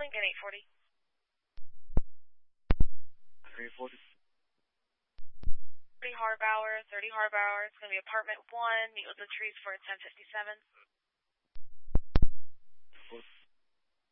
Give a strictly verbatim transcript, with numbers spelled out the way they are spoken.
Lincoln eight forty. three forty. thirty Harbauer, thirty Harbauer. It's going to be apartment one. Meet with Latrice for ten fifty-seven.